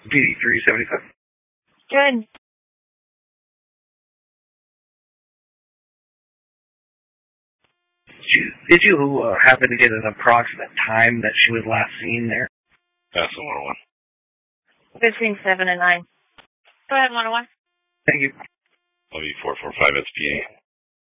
PD 375. Good. Did you happen to get an approximate time that she was last seen there? That's the 101. Between 7 and 9. Go ahead, 101. Thank you. LV445 SPA.